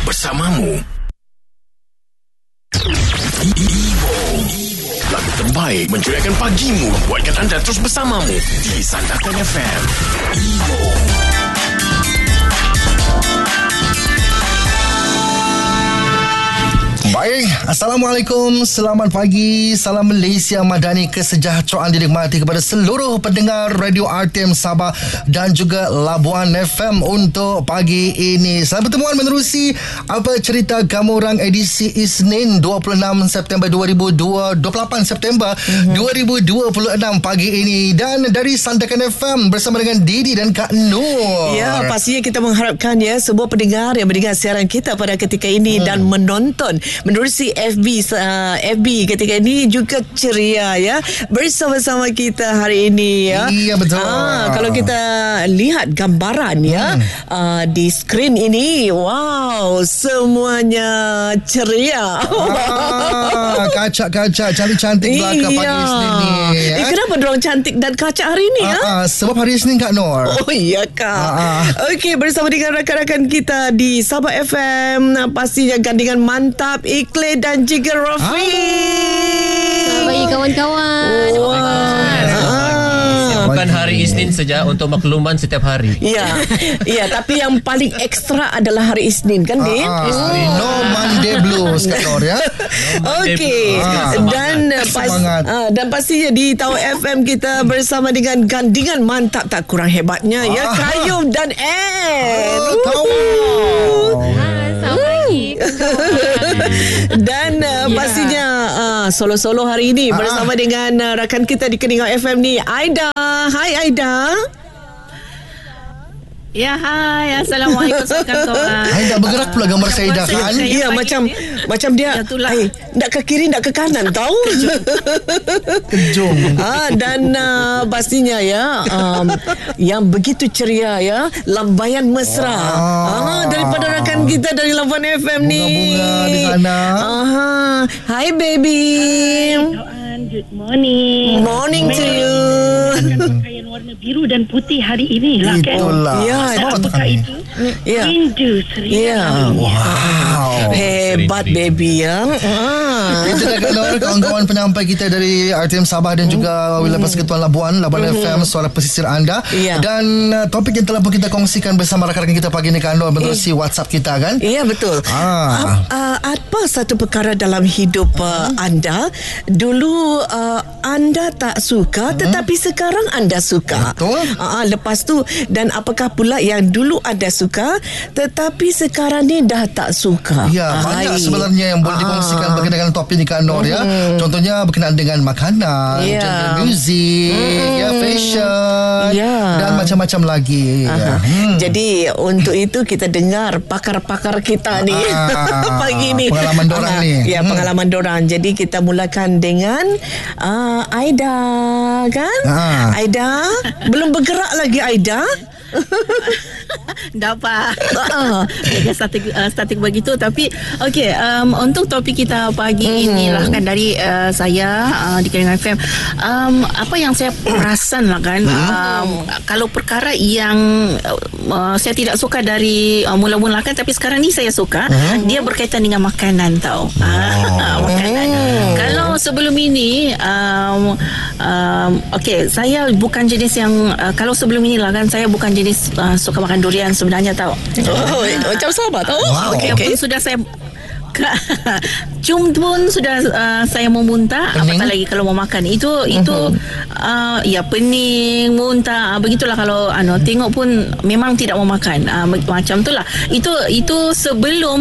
bersamamu. Lagu terbaik mencuriakan pagimu, buatkan anda terus bersamamu di Sandakan FM. Ivo. Baik, Assalamualaikum, selamat pagi, salam Malaysia Madani, kesejahteraan dinikmati kepada seluruh pendengar Radio RTM Sabah dan juga Labuan FM untuk pagi ini. Selamat bertemuan menerusi apa cerita gamorang edisi Isnin 26 September 28 September 2026 pagi ini, dan dari Sandakan FM bersama dengan Didi dan Kak Nur. Ya, pastinya kita mengharapkan semua pendengar yang mendengar siaran kita pada ketika ini dan menonton menerusi FB ketika ini juga ceria bersama-sama kita hari ini Iya, betul. Kalau kita lihat gambaran di skrin ini, wow, semuanya ceria. Kacak-kacak, cantik-cantik belakang pagi Isnin ni. Kenapa diorang cantik dan kacak hari ini? Sebab hari Isnin, Kak Nur. Oh iya, Kak. Okey, bersama dengan rakan-rakan kita di Sabah FM, pastinya gandingan mantap Ikhlas dan juga Rafi. Selamat pagi kawan-kawan. Bukan hari Isnin saja, untuk makluman setiap hari. Ya, tapi yang paling ekstra adalah hari Isnin kan, Din? No Monday Blues, Kak Nur ya. Okey. Dan pastinya di Tahu FM kita bersama dengan gandingan mantap tak kurang hebatnya Kayum dan Ann. Dan pastinya solo-solo hari ini bersama dengan rakan kita di Keningau FM ni, Aida. Hai Aida. Ya, hai. Assalamualaikum kawan-kawan. Aida bergerak pula gambar Saida kan? Ya, macam dia nak ke kiri nak ke kanan tahu. Kejung. Dan pastinya yang begitu ceria lambaian mesra daripada rakan kita dari Labuan FM ni. Bunga-bunga di sana. Hi baby. Good morning. Morning to you. Pakaian warna biru dan putih hari ini lah kan. Itulah. Ya, apakah itu? Rindu ceria. Wow. Hebat baby Itu dah kawan-kawan penyampai kita dari RTM Sabah dan juga Wilayah Persekutuan Labuan FM, suara pesisir anda. Dan topik yang telah pun kita kongsikan bersama rakan-rakan kita pagi ni, Kak Nur, menerusi WhatsApp kita kan. Ya, betul. Apa satu perkara dalam hidup anda dulu anda tak suka tetapi sekarang anda suka? Betul. Lepas tu, dan apakah pula yang dulu anda suka tetapi sekarang ni dah tak suka? Ya, banyak sebenarnya yang boleh dikongsikan berkenaan dengan topik ni, Kak Nur ya. Contohnya berkenaan dengan makanan, muzik, fashion dan macam-macam lagi. Jadi untuk itu kita dengar pakar-pakar kita ni pagi ni, pengalaman dorang ni. Ya, pengalaman dorang. Jadi kita mulakan dengan Aida kan? Aida, belum bergerak lagi Aida? Dah apa? Statik begitu. Tapi okey, untuk topik kita pagi inilah kan dari saya di Keningau FM, apa yang saya perasan lah kan, kalau perkara yang saya tidak suka dari mula-mula kan, tapi sekarang ni saya suka, dia berkaitan dengan makanan tau. Makanan. Kalau sebelum ini okey, saya bukan jenis yang kalau sebelum ini lah kan, saya bukan jenis suka makan durian sebenarnya tau. Macam sahabat tau. Okey. Sudah saya cium pun sudah saya mau muntah. Apatah lagi kalau mau makan itu ya pening, muntah, begitulah. Kalau tengok pun memang tidak mau makan, macam itulah. Itu sebelum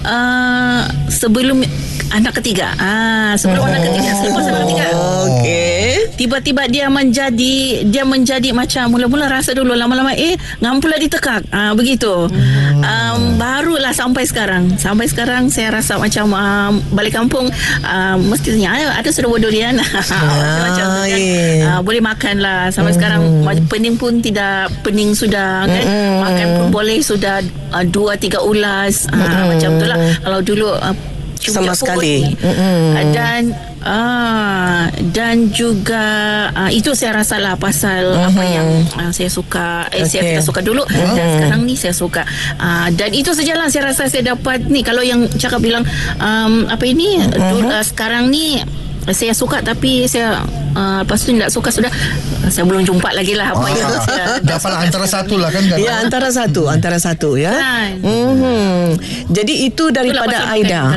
anak ketiga. Sebelum anak ketiga, selepas anak ketiga. Tiba-tiba dia menjadi macam mula-mula rasa dulu, lama-lama ngampula ditekak. Begitu. Barulah sampai sekarang saya rasa macam balik kampung mestinya ada sudah buah durian. Macam tu kan. Boleh makan lah. Sampai sekarang pening pun tidak pening sudah kan. Makan pun boleh sudah 2-3 ulas. Macam tu lah. Kalau dulu sama sekali. Dan Dan juga itu saya rasa lah pasal apa yang saya suka, saya tak suka dulu dan sekarang ni saya suka. Dan itu sajalah saya rasa saya dapat ni. Kalau yang cakap bilang sekarang ni saya suka tapi saya lepas tu tak suka, sudah saya belum jumpa lagi lah apa yang saya dapat antara satu lah kan? Ya, antara satu ya. Jadi itu daripada Aida.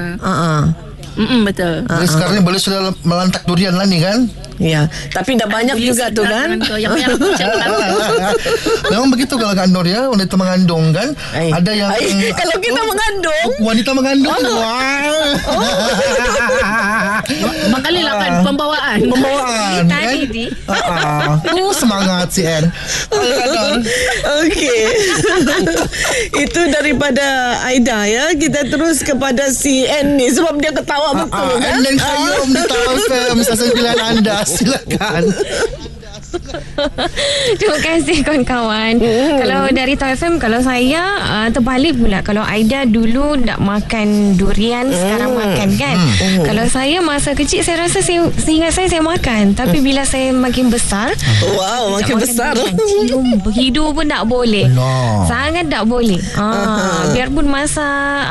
Betul. Jadi sekarang ni boleh sudah melantak durian lah ni kan? Ya, tapi tak banyak juga tu kan. Memang begitu kalau Kak Nur ya, wanita mengandung kan. Ada yang kalau kita mengandung, wanita mengandung. Makanya lah kan pembawaan kan? Semangat si En. Okey. Itu daripada Aida ya. Kita terus kepada si En ni sebab dia ketawa betul kan. En dan Kayum di Tahu FM stesen pilihan anda. Silakan. Terima kasih kawan-kawan. Kalau dari Tahu FM, kalau saya terbalik pula. Kalau Aida dulu tak makan durian, sekarang makan kan. Kalau saya masa kecil, saya rasa seingat saya makan. Tapi bila saya makin besar, makin besar cium berhidu pun tak boleh. Sangat tak boleh. Biarpun masa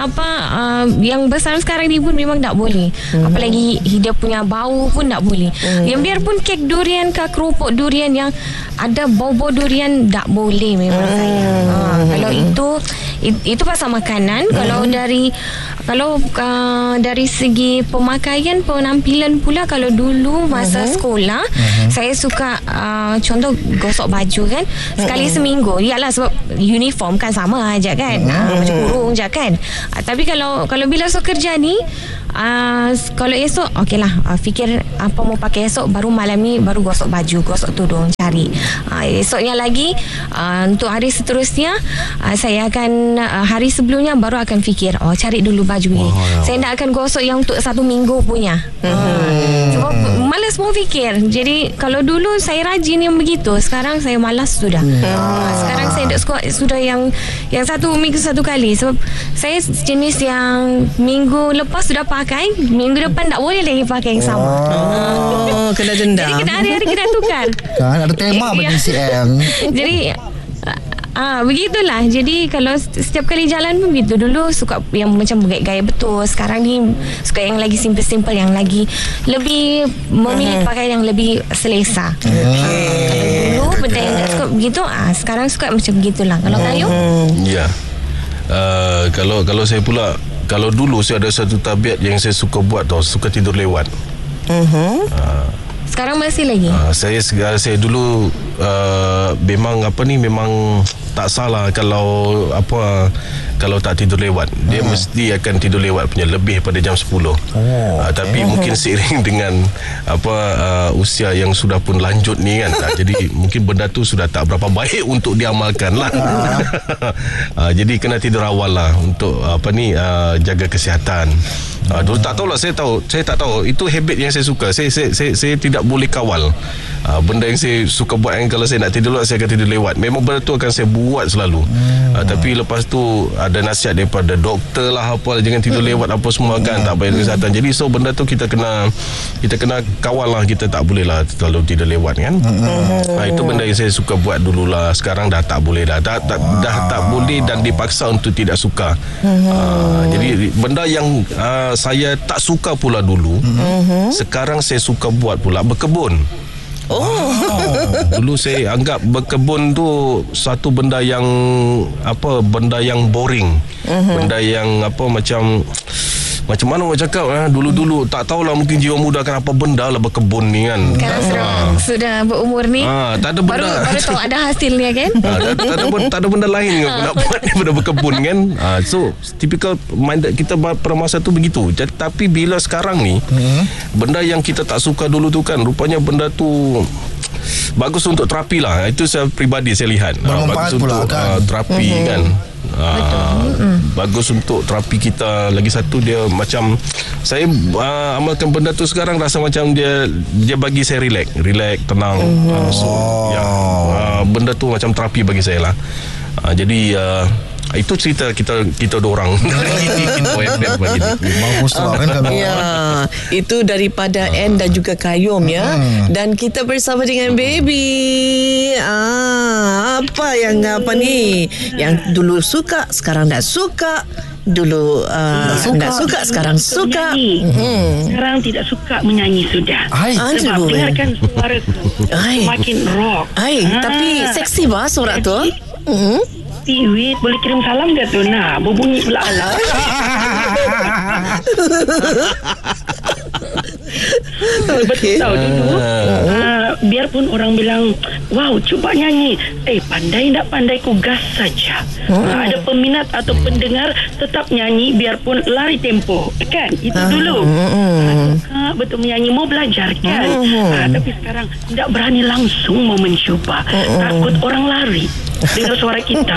yang besar sekarang ni pun memang tak boleh. Apalagi hidup punya bau pun tak boleh. Yang biarpun kek durian ke keropok durian yang ada bau-bau durian tak boleh memang saya. Kalau itu pasal makanan. Kalau dari segi pemakaian, penampilan pula, kalau dulu masa sekolah saya suka contoh gosok baju kan sekali seminggu. Yalah sebab uniform kan sama aja kan, macam kurung je kan. Tapi kalau bila esok kerja ni, kalau esok okeylah, fikir apa mau pakai esok, baru malam ni baru gosok baju, gosok tudung, cari. Esoknya lagi untuk hari seterusnya, saya akan hari sebelumnya baru akan fikir cari dulu baju ni. Saya tak akan gosok yang untuk 1 minggu punya. Sebab malas mau fikir. Jadi kalau dulu saya rajin yang begitu, sekarang saya malas sudah. Sekarang saya sudah yang 1 minggu 1 kali. Sebab saya jenis yang minggu lepas sudah pakai, minggu depan tak boleh lagi pakai yang sama. Kena denda. Jadi kita hari-hari kita tukar. Kan ada tema bagi CM. Jadi begitulah. Jadi kalau setiap kali jalan pun begitu. Dulu suka yang macam gaya betul. Sekarang ni suka yang lagi simple-simple, yang lagi lebih memilih pakaian yang lebih selesa. Kalau dulu benda yang tak suka begitu, sekarang suka macam begitulah. Kalau kayu? Ya. Kalau saya pula, kalau dulu saya ada satu tabiat yang saya suka buat tau, suka tidur lewat. Sekarang masih lagi? Saya dulu memang tak salah kalau tak tidur lewat. Dia mesti akan tidur lewat punya lebih pada jam 10. Tapi mungkin seiring dengan usia yang sudah pun lanjut ni kan, jadi mungkin benda tu sudah tak berapa baik untuk diamalkan lah. Jadi kena tidur awal lah untuk jaga kesihatan. Dulu tak tahulah, saya tak tahu itu habit yang saya suka. Saya tidak boleh kawal. Benda yang saya suka buat kan, kalau saya nak tidur lewat, saya akan tidur lewat. Memang benda tu akan saya buat selalu. Tapi lepas tu ada nasihat daripada doktor lah, jangan tidur lewat apa semua kan, tak baik kesihatan. Jadi benda tu kita kena kawal lah. Kita tak boleh lah terlalu tidur lewat kan. Itu benda yang saya suka buat dululah. Sekarang dah tak boleh dah. Dah tak boleh dan dipaksa untuk tidak suka. Jadi benda yang saya tak suka pula dulu, sekarang saya suka buat pula, berkebun. Dulu saya anggap berkebun tu satu benda yang boring. Benda yang macam mana nak cakap, dulu tak tahulah, mungkin jiwa muda kan apa benda lah berkebun ni kan. Sekarang sudah berumur ni, tak ada benda, baru tahu ada hasilnya kan. Tak ada benda lain nak buat daripada berkebun kan. So typical minded kita pada masa tu begitu. Tapi bila sekarang ni, benda yang kita tak suka dulu tu kan, rupanya benda tu bagus untuk terapi lah. Itu saya peribadi saya lihat. Bagus untuk terapi kan. Bagus untuk terapi kita. Lagi satu, dia macam saya amalkan benda tu sekarang, rasa macam dia bagi saya relax, tenang. Benda tu macam terapi bagi saya lah. Jadi Itu cerita kita dorang. Bagus lah kan kalau Ya, itu daripada N dan juga Kayum ya. Dan kita bersama dengan Baby. Apa yang ni? Yang dulu suka, sekarang tak suka. Dulu tak suka, sekarang suka. Sekarang tidak suka menyanyi sudah. Sebab dengarkan suaraku makin rock. Tapi seksi bah suara tu. Wait, boleh kirim salam ke tu? Nah, berbunyi pula alam. Betul tahu dulu. Biarpun orang bilang, wow, cuba nyanyi. Pandai tak pandai, ku gas saja. Ada peminat atau pendengar tetap nyanyi biarpun lari tempo. Kan? Itu dulu. Suka betul menyanyi, mau belajar kan? Tapi sekarang tidak berani langsung mau mencuba. Takut orang lari dengar suara kita.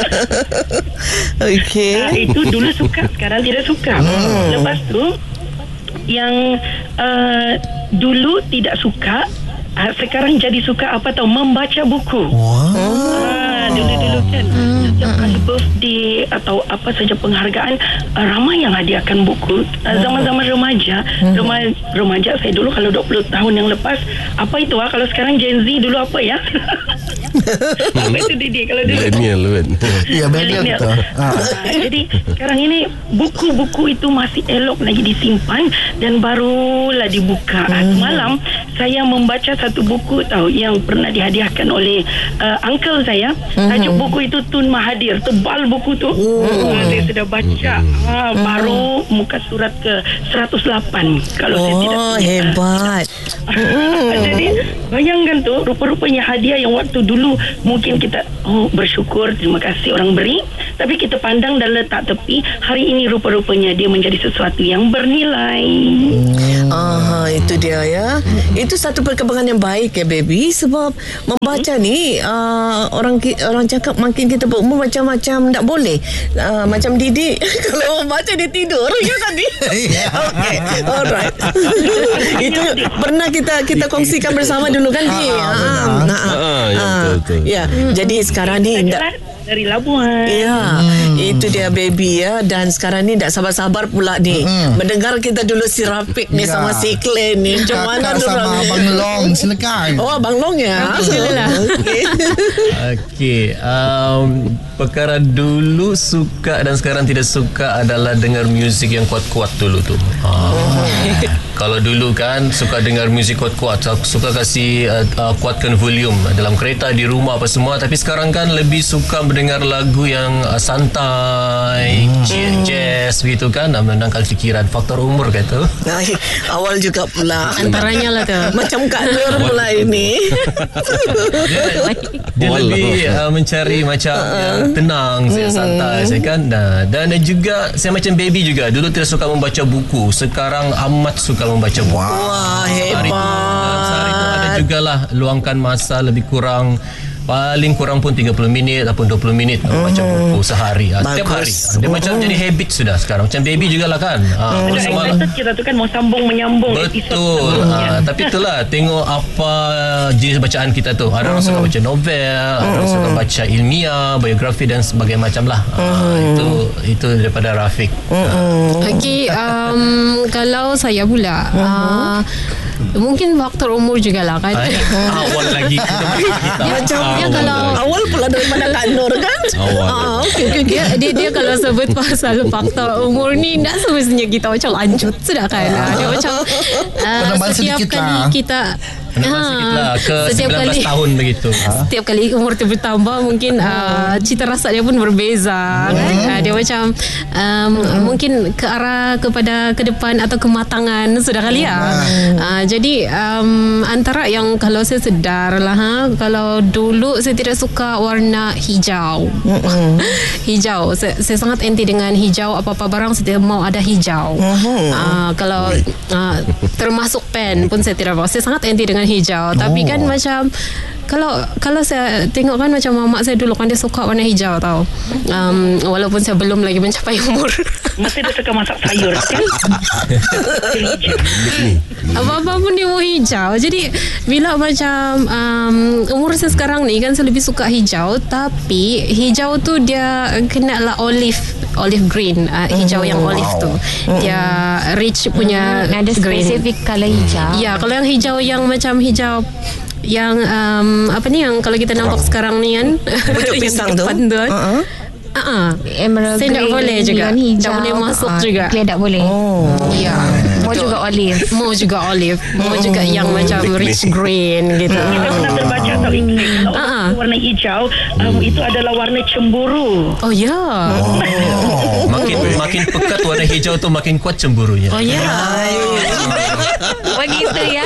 Itu dulu suka, sekarang tidak suka. Lepas tu yang dulu tidak suka, sekarang jadi suka apa tahu, membaca buku. Dulu kan setiap kali birthday atau apa saja penghargaan, ramai yang hadiahkan buku. Zaman-zaman remaja saya dulu, kalau 20 tahun yang lepas, apa itu kalau sekarang Gen Z dulu apa ya? Apa itu Didi kalau dulu? millennial. Jadi sekarang ini buku-buku itu masih elok lagi disimpan dan barulah dibuka. Semalam saya membaca satu buku tahu yang pernah dihadiahkan oleh uncle saya. Tajuk buku itu Tun Mahathir. Tebal buku tu. Saya sudah baca baru muka surat ke 108 kalau saya tidak punya. Hebat. Jadi bayangkan tu, rupa-rupanya hadiah yang waktu dulu mungkin kita bersyukur, terima kasih orang beri, tapi kita pandang dan letak tepi. Hari ini rupa-rupanya dia menjadi sesuatu yang bernilai. Itu dia ya. Itu satu perkembangan yang baik ya Baby. Sebab membaca ni orang cakap makin kita berumur macam-macam tak boleh. Macam Didi kalau membaca dia tidur ya tadi. Okay, alright. Itu pernah kita kongsikan bersama dulu kan Di. Betul. Ya, jadi sekarang ni dari Labuan. Ya, itu dia Baby ya. Dan sekarang ni tak sabar-sabar pula ni mendengar kita dulu si Rafiq ni sama si Glenn ni. Macam mana tu sama Abang Long, silakan. Abang Long ya. Silalah. Okey, perkara dulu suka dan sekarang tidak suka adalah dengar muzik yang kuat-kuat dulu tu. Kalau dulu kan suka dengar muzik kuat-kuat, suka kasih kuatkan volume dalam kereta, di rumah apa semua. Tapi sekarang kan lebih suka mendengar lagu yang santai, jazz begitu kan, menenangkan fikiran. Faktor umur kata. Awal juga pula Antaranya lah tu. macam Kak Nur pula ini. Dia lebih mencari macam yang tenang, saya santai, saya kan. Dan juga saya macam Baby juga. Dulu tidak suka membaca buku, sekarang amat suka membaca buku. Wah, hebat. Sehari itu ada jugalah luangkan masa lebih kurang, paling kurang pun 30 minit ataupun 20 minit membaca buku sehari. Setiap hari. Dia macam jadi habit sudah sekarang. Macam Baby jugalah kan. Excited kita tu kan mau menyambung betul. Tapi itulah, tengok apa jenis bacaan kita tu. Ada orang suka baca novel, ada orang suka baca ilmiah, biografi dan sebagainya macam lah. Itu daripada Rafiq. Okey, kalau saya pula mungkin faktor umur jugalah kan. Awal lagi kita macam dia kalau awal pula daripada Kak Nur kan. Okey. Dia kalau sebut pasal faktor umur ni, tak semestinya kita macam lanjut sudah kan. Dia macam setiap kali kita ke setiap 19 tahun begitu. Setiap kali umur tu bertambah, mungkin cita rasa dia pun berbeza kan. Dia macam mungkin ke arah kepada ke depan atau kematangan sudah kali ya. Jadi antara yang kalau saya sedar lah, kalau dulu saya tidak suka warna hijau. Hijau, saya sangat anti dengan hijau. Apa-apa barang saya tidak mau ada hijau. Kalau termasuk pen pun saya tidak mau. Saya sangat anti dengan hijau. Tapi kan macam kalau saya tengok kan macam mak saya dulu kan dia suka warna hijau tau. Walaupun saya belum lagi mencapai umur. Mesti dia suka masak sayur kan. Apa-apa pun dia mau hijau. Jadi bila macam umur saya sekarang ni kan saya lebih suka hijau, tapi hijau tu dia kena lah olive green, hijau yang olive tu. Dia rich punya ada spesifik color hijau. Ya, kalau yang hijau yang macam hijau yang apa ni yang kalau kita nampak sekarang ni kan pucuk pisang tu. Emerald saya tak boleh juga. Tak boleh masuk juga. Dia tak boleh. Ya. Mau juga olive. Mau juga yang macam rich green gitu. Kita pernah terbaca atau iklan kalau warna hijau itu adalah warna cemburu. Oh ya. Makin pekat warna hijau tu makin kuat cemburunya. Oh ya. Begitu ya.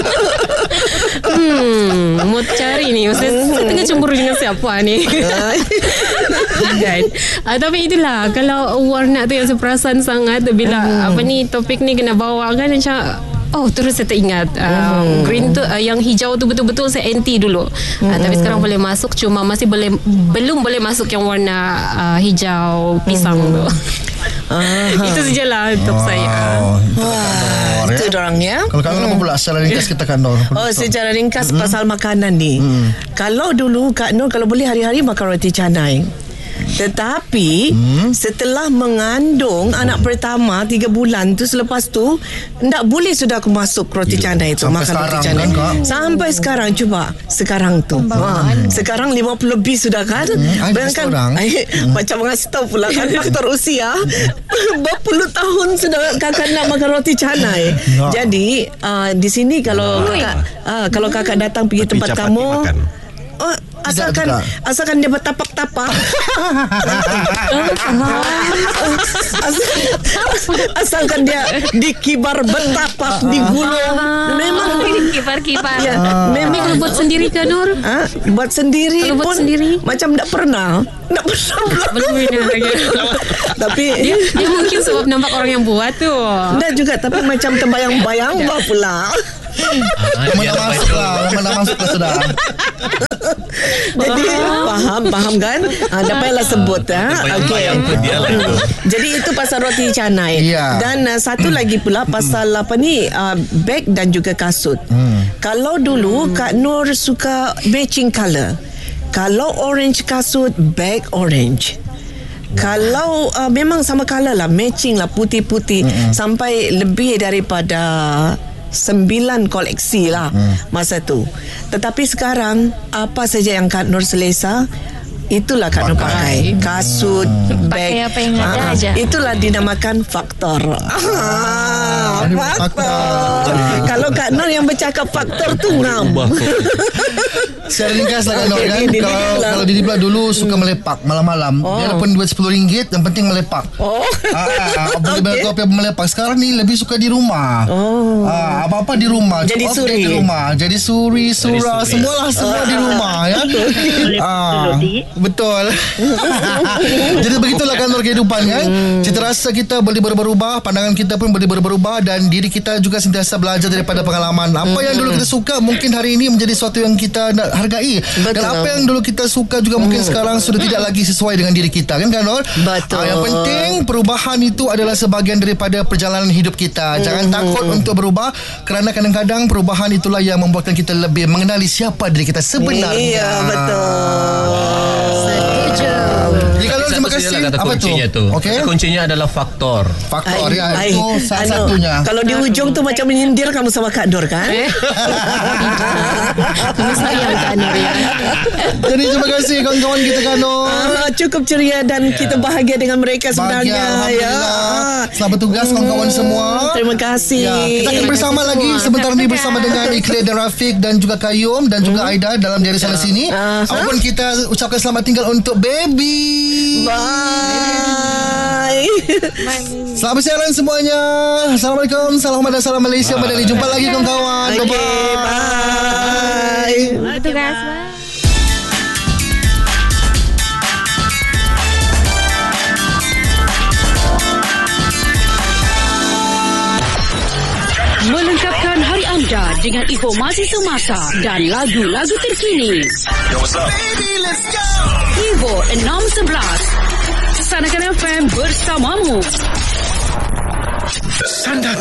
Mau cari ni. Saya tengah cemburu dengan siapa ni. Kan? Tapi itulah kalau warna tu yang saya perasan sangat bila apa ni topik ni kena bawa kan macam terus saya teringat green tu yang hijau tu betul-betul saya anti dulu. Tapi sekarang boleh masuk, cuma masih belum boleh masuk yang warna hijau pisang tu. Itu sajalah untuk saya. Itu dorang ya. Kalau apa pula secara ringkas kita Kak Nur? Secara ringkas pasal makanan ni. Kalau dulu Kak Nur kalau boleh hari-hari makan roti canai. Tetapi setelah mengandung anak pertama 3 bulan tu, selepas tu tak boleh sudah aku masuk roti canai tu, makan roti canai kan, sampai sekarang. Cuba sekarang tu sekarang 50 lebih sudah kan. Bayangkan macam mengasih tahu pula kan faktor usia. Berpuluh tahun sudah kakak nak makan roti canai. Jadi di sini kalau kakak datang pergi tempat kamu, asalkan dia bertapak-tapak. Asalkan dia dikibar bertapak, digulung. Memang kibar-kibar. Ya, memang kalau buat sendiri kan Nur? Buat sendiri kalau pun buat sendiri macam tak pernah. Belum pernah lagi. Tapi dia mungkin sebab nampak orang yang buat tu. Dah juga, tapi macam terbayang-bayang pula. Mana masuk lah sudah. Jadi faham kan? Dah payahlah sebut okey. Jadi itu pasal roti canai. Dan satu lagi pula pasal apa ni beg dan juga kasut. Kalau dulu Kak Nur suka matching color. Kalau orange kasut, beg orange. Kalau memang sama color lah, matching lah, putih-putih. Sampai lebih daripada 9 koleksi lah masa tu. Tetapi sekarang apa saja yang Kak Nur selesa, itulah Kak Nur pakai. Kasut, beg, apa yang ada aja. Itulah dinamakan faktor. Faktor. Kalau Kak Nur yang bercakap faktor tu ngam. Secara ringkas lah Kak Nur kan. Kalau Didi pula dulu suka melepak malam-malam. Dia ada pun duit RM10, yang penting melepak. Boleh bayar kopi melepak. Sekarang ni lebih suka di rumah. Apa-apa di rumah. Jadi suri di rumah. Jadi suri, surah, semualah semua di rumah ya. Betul. Jadi begitulah Kak Nur kehidupan kan. Cita rasa kita boleh berubah, pandangan kita pun boleh berubah, dan diri kita juga sentiasa belajar daripada pengalaman. Apa yang dulu kita suka mungkin hari ini menjadi sesuatu yang kita nak hargai. Betul. Dan apa yang dulu kita suka juga mungkin sekarang sudah tidak lagi sesuai dengan diri kita kan Kak Nur. Betul. Yang penting perubahan itu adalah sebahagian daripada perjalanan hidup kita. Jangan takut untuk berubah, kerana kadang-kadang perubahan itulah yang membuatkan kita lebih mengenali siapa diri kita sebenarnya. Iya, betul. Setuju. Jadi Kak Nur, terima kasih. Apa tu? Okay. Kuncinya adalah faktor. Faktor itu salah satunya. Kalau di ujung tu macam menyindir kamu sama Kak Nur kan? Kamu sayang Kak Nur ya. Jadi terima kasih kawan-kawan kita Kak Nur. Cukup ceria dan kita bahagia dengan mereka sebenarnya. Selamat bertugas kawan-kawan semua. Terima kasih. Kita akan bersama lagi sebentar ni bersama dengan Ikhlas dan Rafiq dan juga Kayum dan juga Aida dalam Diari Sana Sini. Apapun kita ucapkan selamat tinggal untuk baby. Bye. Selamat bersiaran semuanya. Assalamualaikum. Salam hormat dan salam Malaysia. Jumpa lagi kawan-kawan. Bye. Bertugas. Melengkapkan hari anda dengan informasi semasa dan lagu-lagu terkini. Yo, what's up? Baby, let's go! Evo 611 Sandakan FM bersamamu. Sandakan